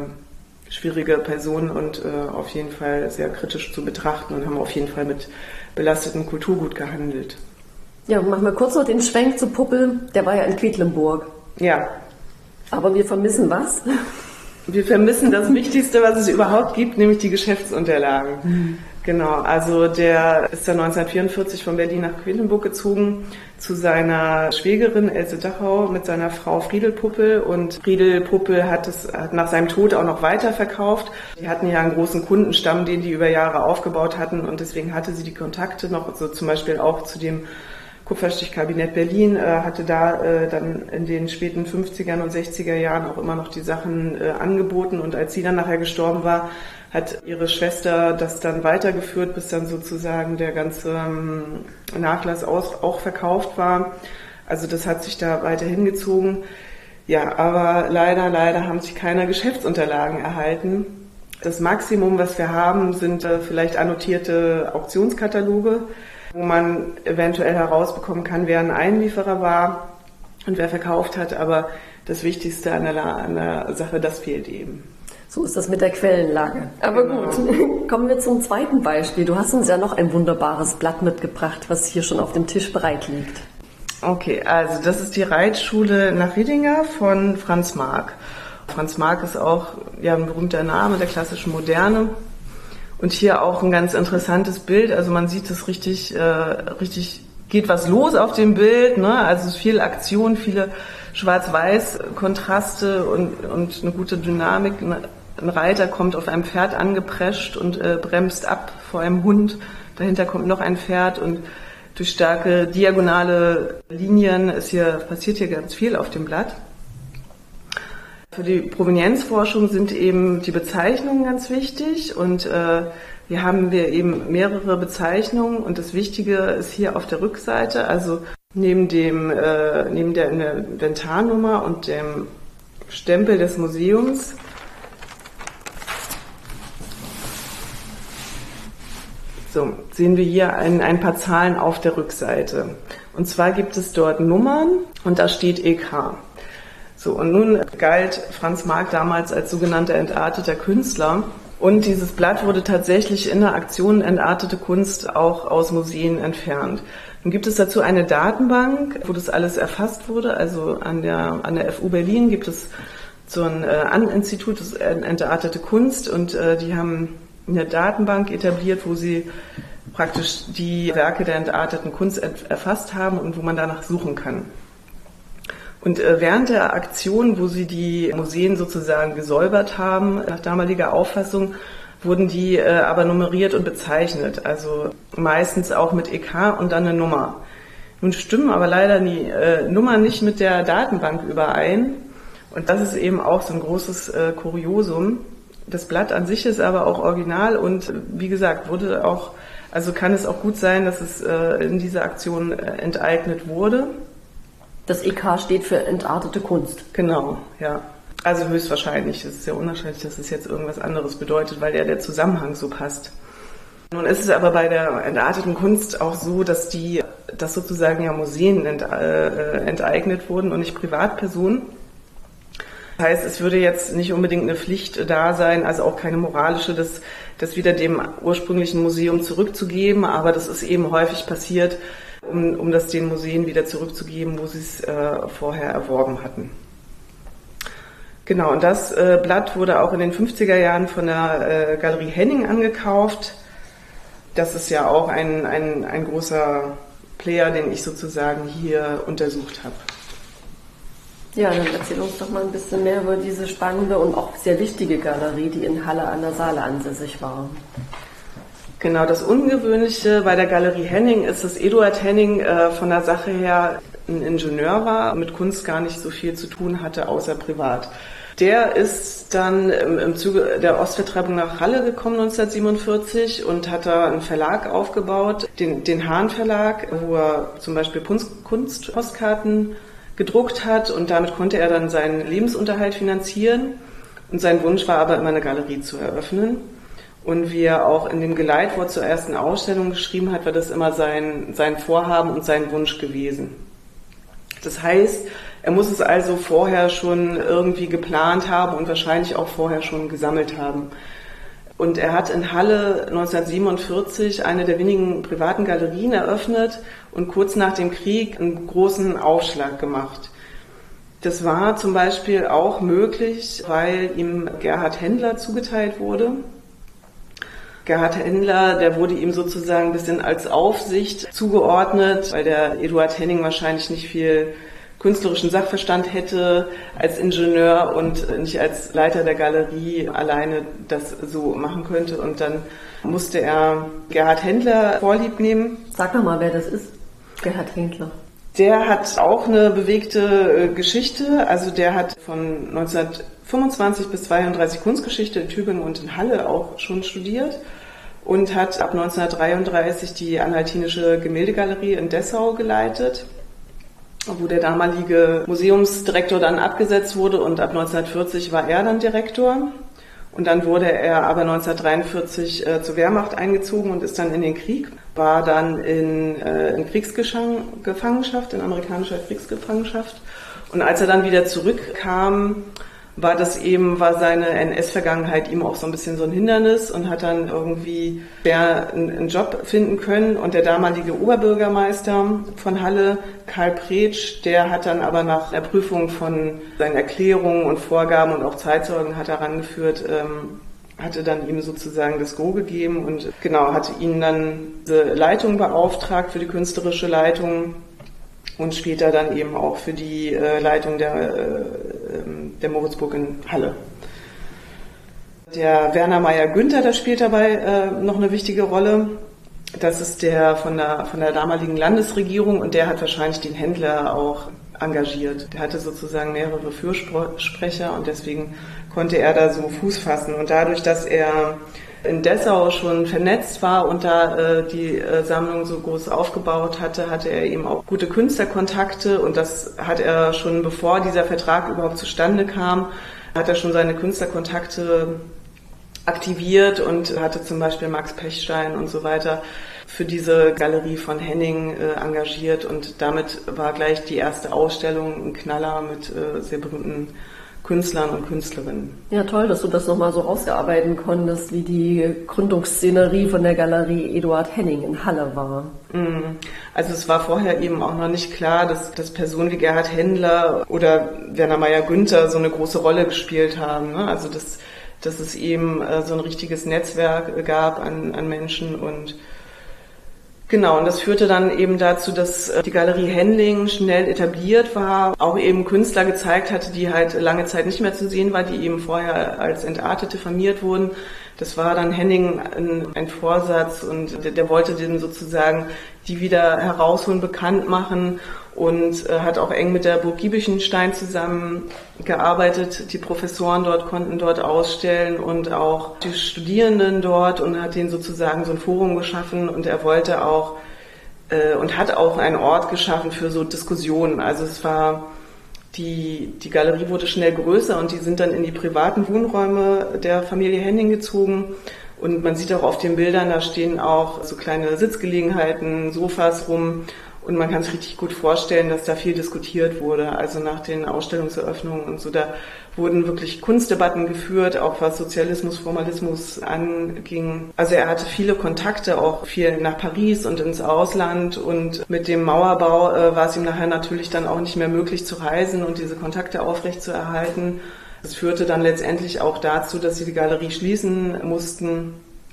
äh, schwierige Person und äh, auf jeden Fall sehr kritisch zu betrachten und haben auf jeden Fall mit belastetem Kulturgut gehandelt. Ja, machen wir kurz noch den Schwenk zu Puppel. Der war ja in Quedlinburg. Ja. Aber wir vermissen was? Wir vermissen das Wichtigste, was es überhaupt gibt, nämlich die Geschäftsunterlagen. Mhm. Genau, also der ist dann neunzehnhundertvierundvierzig von Berlin nach Quedlinburg gezogen zu seiner Schwägerin Else Dachau mit seiner Frau Friedel Puppel. Und Friedel Puppel hat es hat nach seinem Tod auch noch weiterverkauft. Die hatten ja einen großen Kundenstamm, den die über Jahre aufgebaut hatten und deswegen hatte sie die Kontakte noch, so zum Beispiel auch zu dem Kupferstichkabinett Berlin, äh, hatte da äh, dann in den späten fünfzigern und sechziger Jahren auch immer noch die Sachen äh, angeboten und als sie dann nachher gestorben war, hat ihre Schwester das dann weitergeführt, bis dann sozusagen der ganze ähm, Nachlass aus, auch verkauft war. Also das hat sich da weiter hingezogen. Ja, aber leider, leider haben sich keine Geschäftsunterlagen erhalten. Das Maximum, was wir haben, sind äh, vielleicht annotierte Auktionskataloge, wo man eventuell herausbekommen kann, wer ein Einlieferer war und wer verkauft hat. Aber das Wichtigste an der, an der Sache, das fehlt eben. So ist das mit der Quellenlage. Aber genau. Gut, kommen wir zum zweiten Beispiel. Du hast uns ja noch ein wunderbares Blatt mitgebracht, was hier schon auf dem Tisch bereit liegt. Okay, also das ist die Reitschule nach Riedinger von Franz Marc. Franz Marc ist auch ja, ein berühmter Name der klassischen Moderne. Und hier auch ein ganz interessantes Bild. Also man sieht es richtig, äh, richtig geht was los auf dem Bild. Ne? Also es ist viel Aktion, viele Schwarz-Weiß-Kontraste und, und eine gute Dynamik. Ein Reiter kommt auf einem Pferd angeprescht und äh, bremst ab vor einem Hund. Dahinter kommt noch ein Pferd und durch starke diagonale Linien ist hier, passiert hier ganz viel auf dem Blatt. Für die Provenienzforschung sind eben die Bezeichnungen ganz wichtig und äh, hier haben wir eben mehrere Bezeichnungen und das Wichtige ist hier auf der Rückseite, also neben dem äh, neben der Inventarnummer und dem Stempel des Museums so, sehen wir hier ein, ein paar Zahlen auf der Rückseite. Und zwar gibt es dort Nummern und da steht E K. So, und nun galt Franz Marc damals als sogenannter entarteter Künstler. Und dieses Blatt wurde tatsächlich in der Aktion Entartete Kunst auch aus Museen entfernt. Nun gibt es dazu eine Datenbank, wo das alles erfasst wurde. Also an der, an der F U Berlin gibt es so ein äh, An-Institut, das Entartete Kunst. Und äh, die haben eine Datenbank etabliert, wo sie praktisch die Werke der entarteten Kunst erfasst haben und wo man danach suchen kann. Und während der Aktion, wo sie die Museen sozusagen gesäubert haben, nach damaliger Auffassung, wurden die aber nummeriert und bezeichnet. Also meistens auch mit E K und dann eine Nummer. Nun stimmen aber leider die Nummern nicht mit der Datenbank überein. Und das ist eben auch so ein großes Kuriosum. Das Blatt an sich ist aber auch original und wie gesagt, wurde auch, also kann es auch gut sein, dass es in dieser Aktion enteignet wurde. Das E K steht für entartete Kunst. Genau, ja. Also höchstwahrscheinlich. Es ist sehr unwahrscheinlich, dass es jetzt irgendwas anderes bedeutet, weil ja der Zusammenhang so passt. Nun ist es aber bei der entarteten Kunst auch so, dass die, dass sozusagen ja Museen ent, äh, enteignet wurden und nicht Privatpersonen. Das heißt, es würde jetzt nicht unbedingt eine Pflicht da sein, also auch keine moralische, das, das wieder dem ursprünglichen Museum zurückzugeben, aber das ist eben häufig passiert, um, um das den Museen wieder zurückzugeben, wo sie es äh, vorher erworben hatten. Genau, und das äh, Blatt wurde auch in den fünfziger Jahren von der äh, Galerie Henning angekauft. Das ist ja auch ein, ein, ein großer Player, den ich sozusagen hier untersucht habe. Ja, dann erzähl uns doch mal ein bisschen mehr über diese spannende und auch sehr wichtige Galerie, die in Halle an der Saale ansässig war. Genau, das Ungewöhnliche bei der Galerie Henning ist, dass Eduard Henning äh, von der Sache her ein Ingenieur war, mit Kunst gar nicht so viel zu tun hatte, außer privat. Der ist dann im, im Zuge der Ostvertreibung nach Halle gekommen neunzehnhundertsiebenundvierzig und hat da einen Verlag aufgebaut, den, den Hahn Verlag, wo er zum Beispiel Kunstpostkarten gedruckt hat und damit konnte er dann seinen Lebensunterhalt finanzieren. Und sein Wunsch war aber immer, eine Galerie zu eröffnen. Und wie er auch in dem Geleitwort zur ersten Ausstellung geschrieben hat, war das immer sein, sein Vorhaben und sein Wunsch gewesen. Das heißt, er muss es also vorher schon irgendwie geplant haben und wahrscheinlich auch vorher schon gesammelt haben. Und er hat in Halle neunzehnhundertsiebenundvierzig eine der wenigen privaten Galerien eröffnet und kurz nach dem Krieg einen großen Aufschlag gemacht. Das war zum Beispiel auch möglich, weil ihm Gerhard Händler zugeteilt wurde. Gerhard Händler, der wurde ihm sozusagen ein bisschen als Aufsicht zugeordnet, weil der Eduard Henning wahrscheinlich nicht viel künstlerischen Sachverstand hätte als Ingenieur und nicht als Leiter der Galerie alleine das so machen könnte. Und dann musste er Gerhard Händler vorlieb nehmen. Sag doch mal, wer das ist, Gerhard Händler. Der hat auch eine bewegte Geschichte. Also der hat von neunzehnhundertfünfundzwanzig bis zweiunddreißig Kunstgeschichte in Tübingen und in Halle auch schon studiert und hat ab neunzehnhundertdreiunddreißig die Anhaltinische Gemäldegalerie in Dessau geleitet, wo der damalige Museumsdirektor dann abgesetzt wurde und ab neunzehnhundertvierzig war er dann Direktor. Und dann wurde er aber neunzehnhundertdreiundvierzig äh, zur Wehrmacht eingezogen und ist dann in den Krieg, war dann in, äh, in Kriegsgefangenschaft, in amerikanischer Kriegsgefangenschaft. Und als er dann wieder zurückkam, war das eben, war seine N S-Vergangenheit ihm auch so ein bisschen so ein Hindernis und hat dann irgendwie schwer einen, einen Job finden können. Und der damalige Oberbürgermeister von Halle, Karl Pretsch, der hat dann aber nach der Prüfung von seinen Erklärungen und Vorgaben und auch Zeitzeugen hat er herangeführt, ähm, hatte dann ihm sozusagen das Go gegeben und genau, hatte ihn dann die Leitung beauftragt für die künstlerische Leitung. Und später dann eben auch für die äh, Leitung der, äh, der Moritzburg in Halle. Der Werner Meyer-Günther, der spielt dabei äh, noch eine wichtige Rolle. Das ist der von der von der damaligen Landesregierung und der hat wahrscheinlich den Händler auch engagiert. Der hatte sozusagen mehrere Fürsprecher und deswegen konnte er da so Fuß fassen. Und dadurch, dass er in Dessau schon vernetzt war und da äh, die äh, Sammlung so groß aufgebaut hatte, hatte er eben auch gute Künstlerkontakte und das hat er schon, bevor dieser Vertrag überhaupt zustande kam, hat er schon seine Künstlerkontakte aktiviert und hatte zum Beispiel Max Pechstein und so weiter für diese Galerie von Henning äh, engagiert und damit war gleich die erste Ausstellung ein Knaller mit äh, sehr berühmten Künstlern und Künstlerinnen. Ja, toll, dass du das nochmal so rausgearbeiten konntest, wie die Gründungsszenerie von der Galerie Eduard Henning in Halle war. Also es war vorher eben auch noch nicht klar, dass, dass Personen wie Gerhard Händler oder Werner Meyer-Günther so eine große Rolle gespielt haben. Ne? Also dass, dass es eben äh, so ein richtiges Netzwerk gab an, an Menschen und genau, und das führte dann eben dazu, dass die Galerie Henning schnell etabliert war, auch eben Künstler gezeigt hatte, die halt lange Zeit nicht mehr zu sehen waren, die eben vorher als Entartet diffamiert wurden. Das war dann Henning ein, ein Vorsatz und der, der wollte den sozusagen die wieder herausholen, bekannt machen und äh, hat auch eng mit der Burg Giebichenstein zusammengearbeitet. Die Professoren dort konnten dort ausstellen und auch die Studierenden dort und hat denen sozusagen so ein Forum geschaffen und er wollte auch äh, und hat auch einen Ort geschaffen für so Diskussionen. Also es war Die, die Galerie wurde schnell größer und die sind dann in die privaten Wohnräume der Familie Henning gezogen. Und man sieht auch auf den Bildern, da stehen auch so kleine Sitzgelegenheiten, Sofas rum. Und man kann sich richtig gut vorstellen, dass da viel diskutiert wurde. Also nach den Ausstellungseröffnungen und so, da wurden wirklich Kunstdebatten geführt, auch was Sozialismus, Formalismus anging. Also er hatte viele Kontakte, auch viel nach Paris und ins Ausland. Und mit dem Mauerbau äh, war es ihm nachher natürlich dann auch nicht mehr möglich zu reisen und diese Kontakte aufrechtzuerhalten. Das führte dann letztendlich auch dazu, dass sie die Galerie schließen mussten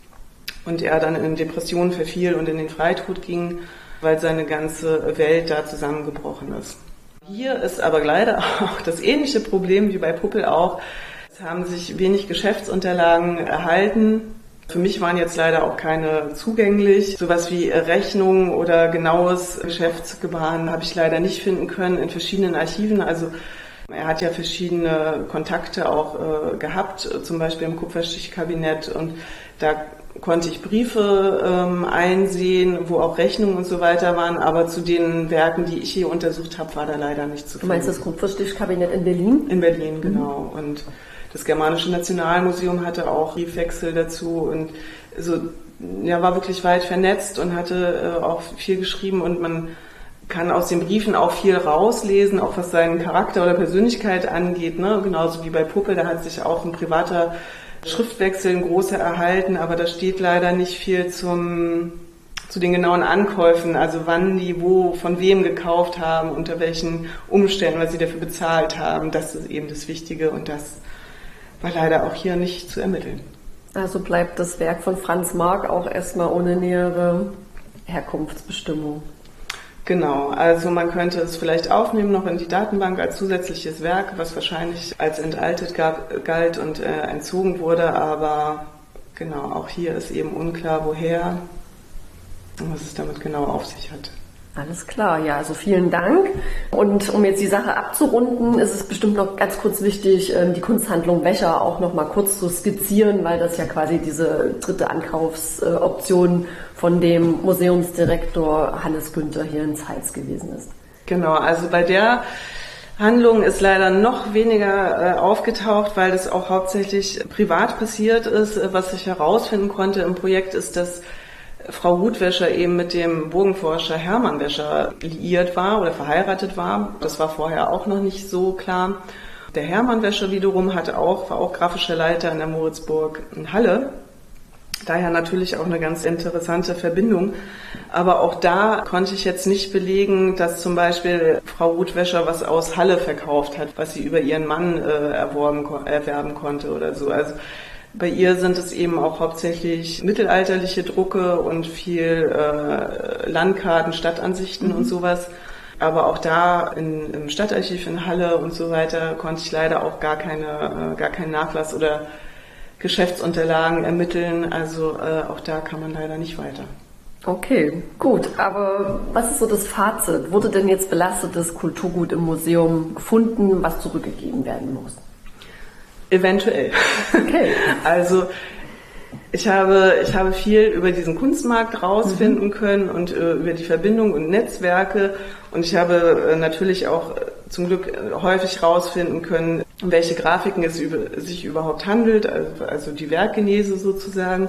und er dann in Depressionen verfiel und in den Freitod ging, weil seine ganze Welt da zusammengebrochen ist. Hier ist aber leider auch das ähnliche Problem wie bei Puppel auch. Es haben sich wenig Geschäftsunterlagen erhalten Für mich waren jetzt leider auch keine zugänglich. Sowas wie Rechnungen oder genaues Geschäftsgebaren habe ich leider nicht finden können in verschiedenen Archiven. Also er hat ja verschiedene Kontakte auch äh, gehabt, zum Beispiel im Kupferstichkabinett, und da konnte ich Briefe ähm, einsehen, wo auch Rechnungen und so weiter waren, aber zu den Werken, die ich hier untersucht habe, war da leider nicht zu finden. Du meinst das Kupferstichkabinett in Berlin? In Berlin, genau. Mhm. Und das Germanische Nationalmuseum hatte auch Briefwechsel dazu und so, ja, war wirklich weit vernetzt und hatte äh, auch viel geschrieben, und man kann aus den Briefen auch viel rauslesen, auch was seinen Charakter oder Persönlichkeit angeht, ne? Genauso wie bei Puppe, da hat sich auch ein privater Schriftwechsel, ein großer erhalten, aber da steht leider nicht viel zum, zu den genauen Ankäufen, also wann die wo, von wem gekauft haben, unter welchen Umständen, was sie dafür bezahlt haben. Das ist eben das Wichtige, und das war leider auch hier nicht zu ermitteln. Also bleibt das Werk von Franz Marc auch erstmal ohne nähere Herkunftsbestimmung. Genau, also man könnte es vielleicht aufnehmen noch in die Datenbank als zusätzliches Werk, was wahrscheinlich als entaltet gab, galt und äh, entzogen wurde, aber genau, auch hier ist eben unklar, woher und was es damit genau auf sich hat. Alles klar, ja, also vielen Dank. Und um jetzt die Sache abzurunden, ist es bestimmt noch ganz kurz wichtig, die Kunsthandlung Wäscher auch noch mal kurz zu skizzieren, weil das ja quasi diese dritte Ankaufsoption von dem Museumsdirektor Hannes Günther hier in Zeitz gewesen ist. Genau, also bei der Handlung ist leider noch weniger äh, aufgetaucht, weil das auch hauptsächlich privat passiert ist. Was ich herausfinden konnte im Projekt ist, dass Frau Ruth Wäscher eben mit dem Burgenforscher Hermann Wäscher liiert war oder verheiratet war. Das war vorher auch noch nicht so klar. Der Hermann Wäscher wiederum hatte auch, war auch grafischer Leiter in der Moritzburg in Halle. Daher natürlich auch eine ganz interessante Verbindung. Aber auch da konnte ich jetzt nicht belegen, dass zum Beispiel Frau Ruth Wäscher was aus Halle verkauft hat, was sie über ihren Mann äh, erworben, erwerben konnte oder so. Also bei ihr sind es eben auch hauptsächlich mittelalterliche Drucke und viel äh, Landkarten, Stadtansichten mhm. und sowas. Aber auch da in, im Stadtarchiv in Halle und so weiter konnte ich leider auch gar keine, äh, gar keinen Nachlass oder Geschäftsunterlagen ermitteln. Also äh, auch da kann man leider nicht weiter. Okay, gut. Aber was ist so das Fazit? Wurde denn jetzt belastetes Kulturgut im Museum gefunden, was zurückgegeben werden muss? Eventuell. Okay. Also ich habe, ich habe viel über diesen Kunstmarkt rausfinden mhm. können und äh, über die Verbindung und Netzwerke, und ich habe äh, natürlich auch äh, zum Glück äh, häufig rausfinden können, um welche Grafiken es über, sich überhaupt handelt, also, also die Werkgenese sozusagen.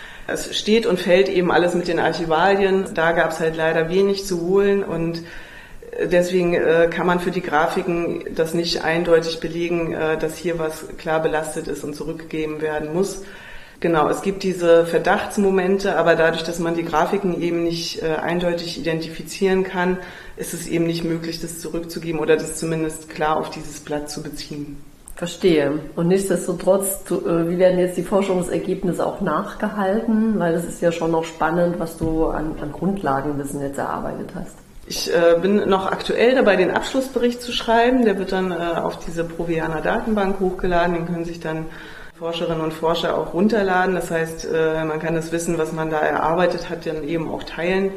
Es steht und fällt eben alles mit den Archivalien. Da gab es halt leider wenig zu holen, und deswegen äh, kann man für die Grafiken das nicht eindeutig belegen, äh, dass hier was klar belastet ist und zurückgegeben werden muss. Genau, es gibt diese Verdachtsmomente, aber dadurch, dass man die Grafiken eben nicht äh, eindeutig identifizieren kann, ist es eben nicht möglich, das zurückzugeben oder das zumindest klar auf dieses Blatt zu beziehen. Verstehe. Und nichtsdestotrotz, du, äh, wie werden jetzt die Forschungsergebnisse auch nachgehalten? Weil es ist ja schon noch spannend, was du an, an Grundlagenwissen jetzt erarbeitet hast. Ich äh, bin noch aktuell dabei, den Abschlussbericht zu schreiben. Der wird dann äh, auf diese Proviana Datenbank hochgeladen. Den können sich dann Forscherinnen und Forscher auch runterladen. Das heißt, äh, man kann das Wissen, was man da erarbeitet hat, dann eben auch teilen.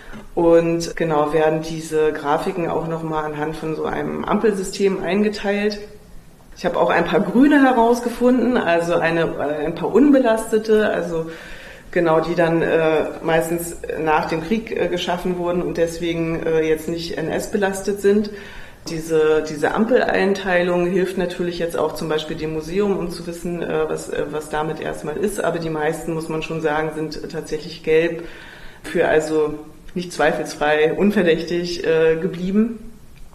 Und genau, werden diese Grafiken auch nochmal anhand von so einem Ampelsystem eingeteilt. Ich habe auch ein paar grüne herausgefunden, also eine, ein paar unbelastete, also genau, die dann äh, meistens nach dem Krieg äh, geschaffen wurden und deswegen äh, jetzt nicht N S-belastet sind. Diese, diese Ampeleinteilung hilft natürlich jetzt auch zum Beispiel dem Museum, um zu wissen, äh, was, äh, was damit erstmal ist. Aber die meisten, muss man schon sagen, sind tatsächlich gelb, für also nicht zweifelsfrei unverdächtig äh, geblieben.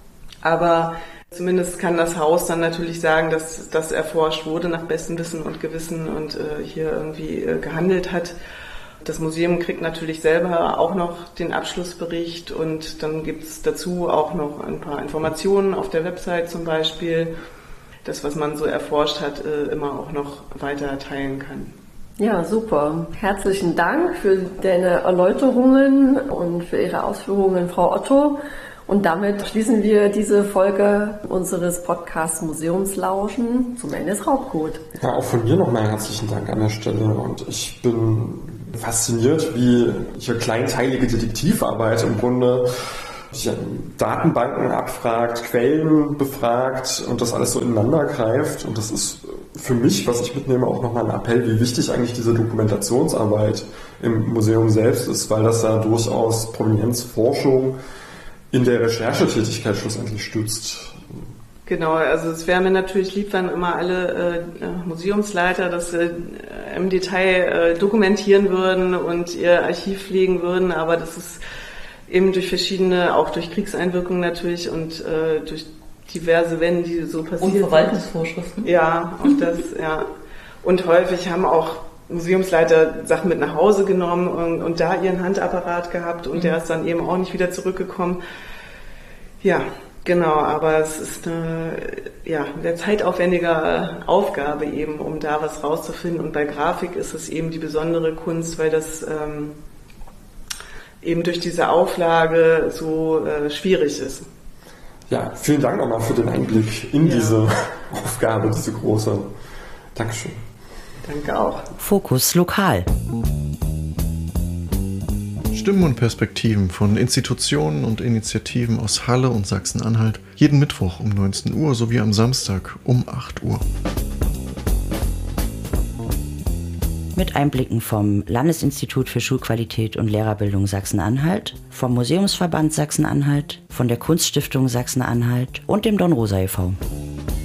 Aber zumindest kann das Haus dann natürlich sagen, dass das erforscht wurde nach bestem Wissen und Gewissen und äh, hier irgendwie äh, gehandelt hat. Das Museum kriegt natürlich selber auch noch den Abschlussbericht, und dann gibt es dazu auch noch ein paar Informationen auf der Website zum Beispiel, das, was man so erforscht hat, äh, immer auch noch weiter teilen kann. Ja, super. Herzlichen Dank für deine Erläuterungen und für Ihre Ausführungen, Frau Otto. Und damit schließen wir diese Folge unseres Podcasts Museumslauschen zum N S-Raubgut. Ja, auch von mir nochmal herzlichen Dank an der Stelle. Und ich bin fasziniert, wie hier kleinteilige Detektivarbeit im Grunde Datenbanken abfragt, Quellen befragt und das alles so ineinander greift. Und das ist für mich, was ich mitnehme, auch nochmal ein Appell, wie wichtig eigentlich diese Dokumentationsarbeit im Museum selbst ist, weil das ja durchaus Provenienzforschung in der Recherchetätigkeit schlussendlich stützt. Genau, also es wäre mir natürlich lieb, wenn immer alle äh, Museumsleiter das äh, im Detail äh, dokumentieren würden und ihr Archiv pflegen würden, aber das ist eben durch verschiedene, auch durch Kriegseinwirkungen natürlich und äh, durch diverse Wände, die so passieren. Und Verwaltungsvorschriften. Ja, auch das, ja. Und häufig haben auch Museumsleiter Sachen mit nach Hause genommen und, und da ihren Handapparat gehabt und mhm. der ist dann eben auch nicht wieder zurückgekommen. Ja, genau, aber es ist eine, ja, eine zeitaufwendige Aufgabe eben, um da was rauszufinden. Und bei Grafik ist es eben die besondere Kunst, weil das ähm, eben durch diese Auflage so äh, schwierig ist. Ja, vielen Dank nochmal für den Einblick in ja. diese Aufgabe, diese große. Dankeschön. Danke auch. Fokus Lokal. Stimmen und Perspektiven von Institutionen und Initiativen aus Halle und Sachsen-Anhalt jeden Mittwoch um neunzehn Uhr sowie am Samstag um acht Uhr. Mit Einblicken vom Landesinstitut für Schulqualität und Lehrerbildung Sachsen-Anhalt, vom Museumsverband Sachsen-Anhalt, von der Kunststiftung Sachsen-Anhalt und dem Dornrosa e V